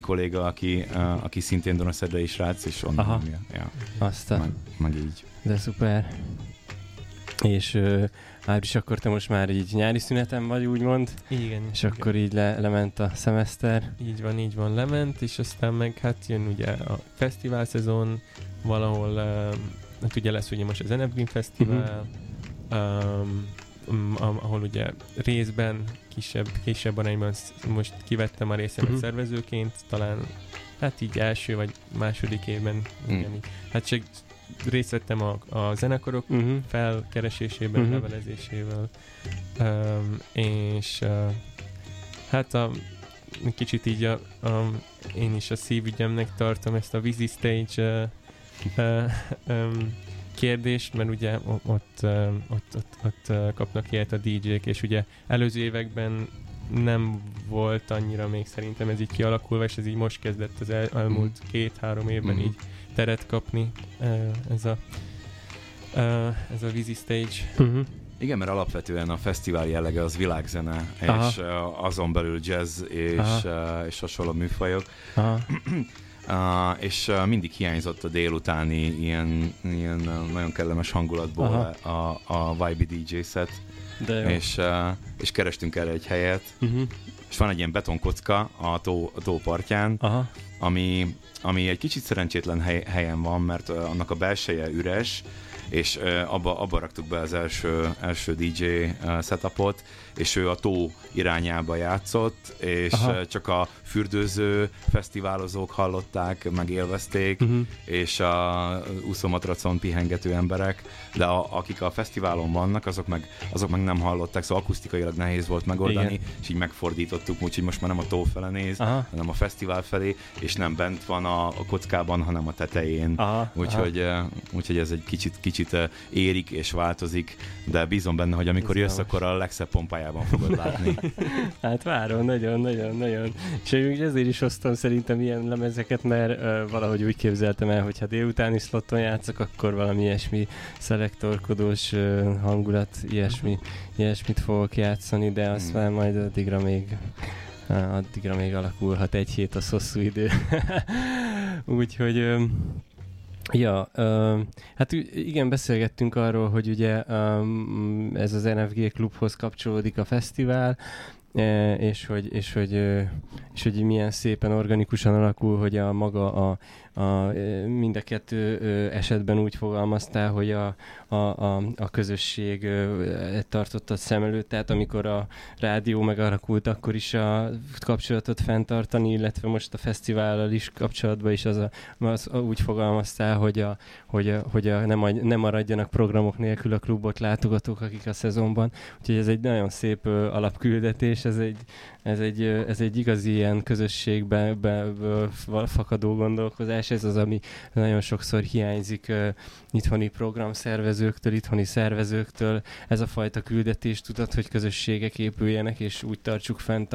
kolléga, aki szintén Dunaszerdai srác, és onnan meg így. De szuper. És Ábris, akkor te most már így nyári szüneten vagy, úgymond? Igen. És igen. Akkor így lement a szemeszter? Így van, lement, és aztán meg hát jön ugye a fesztivál szezon, valahol, hát ugye lesz ugye most az NF Green Fesztivál, ahol ugye részben kisebb arányban most kivettem a részemet szervezőként, talán hát így első vagy második évben ugyanígy. Hát csak részt vettem a zenekarok felkeresésében, levelezésével, és hát kicsit így én is a szívügyemnek tartom ezt a Visi Stage kérdést, mert ugye ott kapnak ilyet a DJ-k, és ugye előző években nem volt annyira még szerintem ez így kialakulva, és ez így most kezdett az elmúlt 2-3 évben így teret kapni ez a Visi Stage. Igen, mert alapvetően a fesztivál jellege az világzene, és azon belül jazz és hasonló műfajok. És mindig hiányzott a délutáni ilyen nagyon kellemes hangulatból a Vibe DJ set, és kerestünk erre egy helyet, és van egy ilyen betonkocka a tó partján, ami egy kicsit szerencsétlen helyen van, mert annak a belseje üres, és abba raktuk be az első DJ setupot, és ő a tó irányába játszott, és csak a fürdőző fesztiválozók hallották, meg élvezték, és a úszómatracon pihengető emberek, de akik a fesztiválon vannak, azok meg nem hallották, szóval akusztikailag nehéz volt megoldani, és így megfordítottuk, úgyhogy most már nem a tó fele néz, hanem a fesztivál felé, és nem bent van a kockában, hanem a tetején. Úgyhogy ez egy kicsit érik és változik, de bízom benne, hogy amikor jössz, akkor a legszebb pompájában fogod látni. Hát várom, nagyon. És ezért is hoztam szerintem ilyen lemezeket, mert valahogy úgy képzeltem el, hogy ha délutáni szloton játszok, akkor valami ilyesmi szelektorkodós hangulat, ilyesmit fogok játszani, de azt már majd addigra még alakulhat, egy hét az hosszú idő. Úgyhogy hát igen, beszélgettünk arról, hogy ugye ez az NFG klubhoz kapcsolódik a fesztivál, és hogy milyen szépen organikusan alakul, hogy a maga mind a kettő esetben úgy fogalmaztál, hogy a közösség tartotta szem előtt, tehát amikor a rádió megalakult, akkor is a kapcsolatot fenntartani, illetve most a fesztivállal is kapcsolatban is az úgy fogalmaztál, hogy ne maradjanak programok nélkül a klubot látogatók, akik a szezonban. Úgyhogy ez egy nagyon szép alapküldetés, ez egy igazi ilyen közösségben fakadó gondolkozás, ez az, ami nagyon sokszor hiányzik itthoni programszervezőktől, itthoni szervezőktől, ez a fajta küldetés, tudod, hogy közösségek épüljenek, és úgy tartsuk fent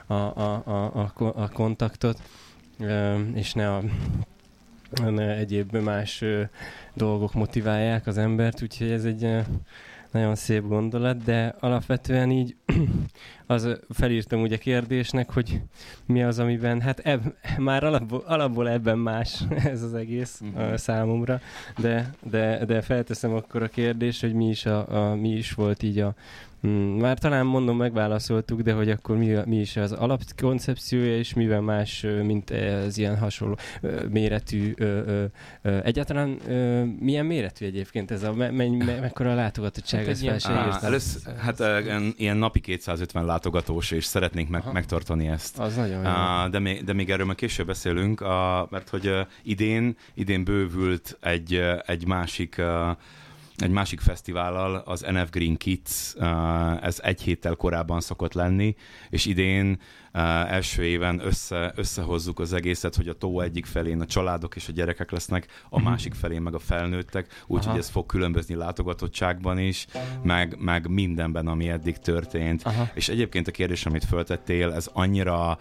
a kontaktot, és ne egyéb más dolgok motiválják az embert, úgyhogy ez egy nagyon szép gondolat, de alapvetően így felírtam ugye kérdésnek, hogy mi az, amiben, hát már alapból ebben más ez az egész számomra, de felteszem akkor a kérdést, hogy mi is volt így már talán mondom, megválaszoltuk, de hogy akkor mi is az alapkoncepciója, és mivel más, mint az ilyen hasonló méretű, egyáltalán milyen méretű egyébként ez mekkora látogatottság, ez fel sem írtam. Hát ilyen napi 250 látogatós, és szeretnénk megtartani ezt. Az nagyon jó. De még erről meg később beszélünk, mert hogy idén bővült egy másik fesztivállal, az NF Green Kids, ez egy héttel korábban szokott lenni, és idén első éven összehozzuk az egészet, hogy a tó egyik felén a családok és a gyerekek lesznek, a másik felén meg a felnőttek, úgyhogy ez fog különbözni látogatottságban is, meg mindenben, ami eddig történt. És egyébként a kérdés, amit föltettél, ez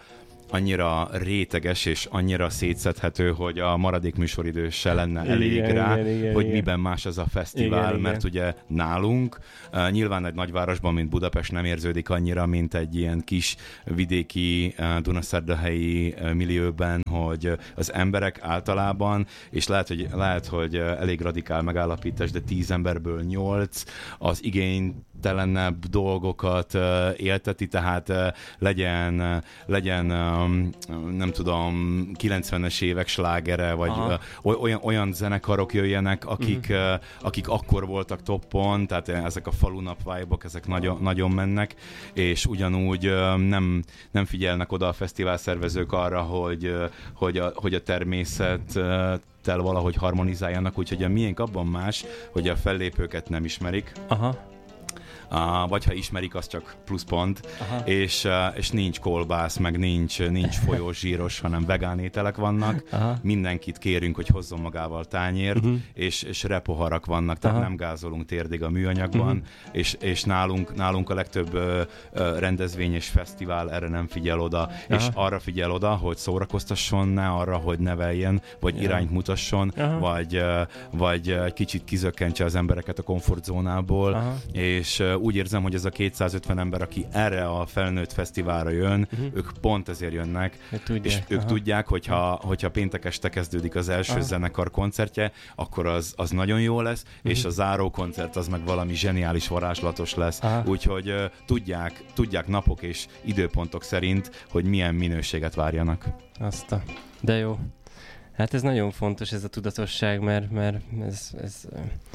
annyira réteges és annyira szétszedhető, hogy a maradék műsoridő se lenne elég rá, hogy miben más ez a fesztivál, mert ugye nálunk nyilván egy nagyvárosban, mint Budapest nem érződik annyira, mint egy ilyen kis vidéki dunaszerdahelyi millióben, hogy az emberek általában, és lehet, hogy elég radikál megállapítás, de 10 emberből 8 az igénytelenebb dolgokat élteti, tehát legyen nem tudom, 90-es évek slágere, vagy olyan zenekarok jöjjenek, akik akkor voltak toppon, tehát ezek a falunap vibe-ok, ezek nagyon mennek, és ugyanúgy nem figyelnek oda a fesztivál szervezők arra, hogy a természettel valahogy harmonizáljanak, úgyhogy a miénk abban más, hogy a fellépőket nem ismerik. Vagy ha ismerik, az csak pluszpont, és nincs kolbász, meg nincs folyós zsíros, hanem vegán ételek vannak. Mindenkit kérünk, hogy hozzon magával tányért, és repoharak vannak, tehát nem gázolunk térdig a műanyagban, és nálunk a legtöbb rendezvény és fesztivál erre nem figyel oda, és arra figyel oda, hogy szórakoztasson, ne arra, hogy neveljen, vagy irányt mutasson, vagy egy kicsit kizökkentse az embereket a komfortzónából, és úgy érzem, hogy ez a 250 ember, aki erre a felnőtt fesztiválra jön, ők pont ezért jönnek, és ők tudják, hogyha péntek este kezdődik az első zenekar koncertje, akkor az nagyon jó lesz, és a záró koncert az meg valami zseniális, varázslatos lesz, úgyhogy tudják napok és időpontok szerint, hogy milyen minőséget várjanak. De jó. Hát ez nagyon fontos, ez a tudatosság, mert ez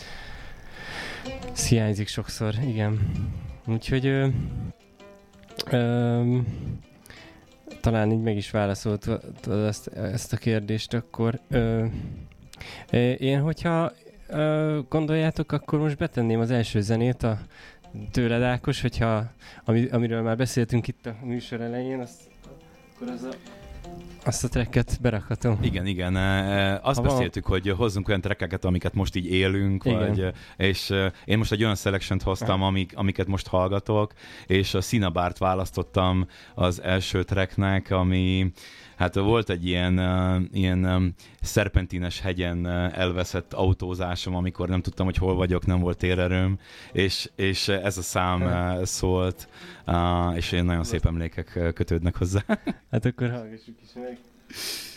hiányzik sokszor, igen. Úgyhogy talán így meg is válaszoltad ezt a kérdést, akkor én, hogyha gondoljátok, akkor most betenném az első zenét tőled, Ákos, hogyha amiről már beszéltünk itt a műsor elején, akkor azt a tracket berakhatom. Igen. Azt beszéltük, hogy hozzunk olyan trackeket, amiket most így élünk, és én most egy olyan selection-t hoztam, amiket most hallgatok, és a Cinabart választottam az első tracknek, ami hát volt egy ilyen szerpentines hegyen elveszett autózásom, amikor nem tudtam, hogy hol vagyok, nem volt térerőm, és ez a szám szólt, és én nagyon szép emlékek kötődnek hozzá. Hát akkor hallgassuk is meg.